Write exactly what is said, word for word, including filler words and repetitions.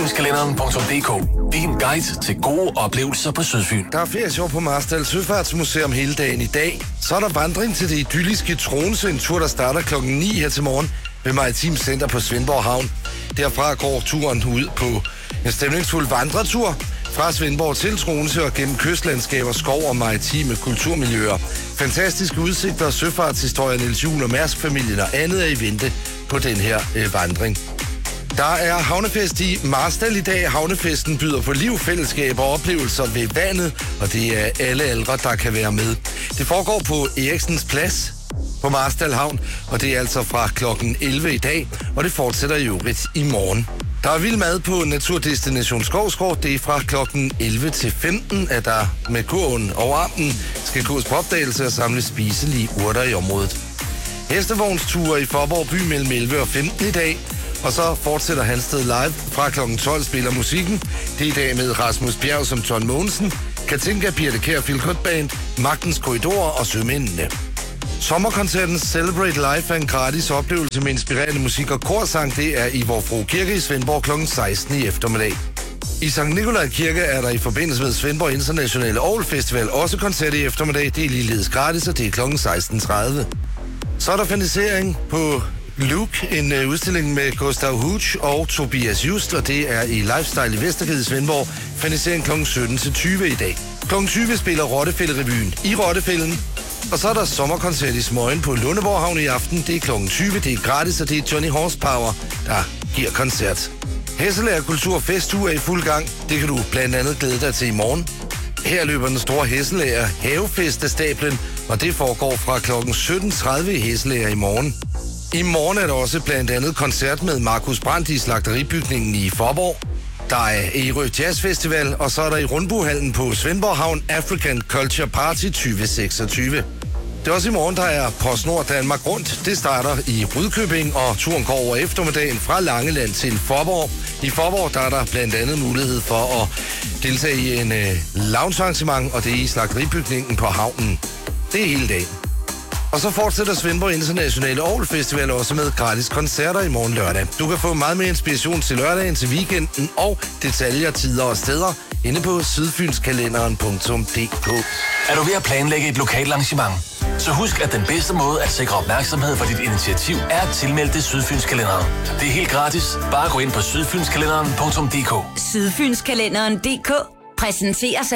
sydfynskalenderen punktum d k. Din guide til gode oplevelser på Sydfyn. Der er ferieshow på Marstal Søfartsmuseum hele dagen i dag. Så er der vandring til det idylliske Troense, en tur, der starter klokken ni her til morgen ved Maritim Center på Svendborg Havn. Derfra går turen ud på en stemningsfuld vandretur fra Svendborg til Troense og gennem kystlandskaber, skov og maritime kulturmiljøer. Fantastiske udsigter, søfartshistorier, Niels Juhl og Mærsk-familien og andet er i vente på den her øh, vandring. Der er havnefest i Marstal i dag. Havnefesten byder på liv, fællesskab og oplevelser ved vandet, og det er alle aldre, der kan være med. Det foregår på Eriksens Plads på Marstal Havn, og det er altså fra klokken elleve i dag, og det fortsætter i øvrigt i morgen. Der er vild mad på Naturdestination Skovsgård. Det er fra klokken elleve til femten, at der med kurven over armen skal gås på opdagelse og samle spiselige urter i området. Hestevognsture i Faaborg by mellem elleve og femten i dag. Og så fortsætter Hansted Live fra klokken tolv spiller musikken. Det er i dag med Rasmus Bjerg som John Mogensen, Katinka, Birte Kjær, Phil Godt Band, Magtens Korridorer og Sømændene. Sommerkoncerten Celebrate Life er en gratis oplevelse med inspirerende musik og korsang. Det er i Vor Frue Kirke i Svendborg klokken seksten i eftermiddag. I Sankt Nikolaj Kirke er der i forbindelse med Svendborg Internationale Orgel Festival også koncert i eftermiddag. Det er ligeledes gratis, og det er klokken seksten tredive. Så er der fanisering på Luke, en uh, udstilling med Gustav Huch og Tobias Just, og det er i Lifestyle i Vestergade i Svendborg. Fanisering klokken sytten til tyve i dag. klokken tyve spiller Rottefælde-revyen i Rottefælden. Og så er der sommerkoncert i Smøgen på Lundeborg Havn i aften. Det er klokken tyve, det er gratis, og det er Johnny Horsepower, der giver koncert. Hesselager Kultur Festuge er i fuld gang. Det kan du blandt andet glæde dig til i morgen. Her løber den store Hesselager Havefest af stablen, og det foregår fra klokken sytten tredive i Hesselager i morgen. I morgen er der også blandt andet koncert med Markus Brandt i slagteribygningen i Faaborg. Der er Ærø Jazz Festival, og så er der i Rundbohallen på Svendborg Havn African Culture Party tyve seksogtyve. Det er også i morgen, der er PostNord Danmark Rundt. Det starter i Rudkøbing, og turen går over eftermiddagen fra Langeland til Faaborg. I Faaborg der er der blandt andet mulighed for at deltage i en øh, loungearrangement, og det er i slagteribygningen på havnen. Det er hele dagen. Og så fortsætter Svendborg Internationale Orgel Festival også med gratis koncerter i morgen lørdag. Du kan få meget mere inspiration til lørdagen, til weekenden og detaljer, tider og steder inde på sydfynskalenderen punktum d k. Er du ved at planlægge et lokalt arrangement? Så husk, at den bedste måde at sikre opmærksomhed for dit initiativ er at tilmelde det Sydfynskalenderen. Det er helt gratis. Bare gå ind på sydfynskalenderen punktum d k. Sydfynskalenderen punktum d k præsenterer sig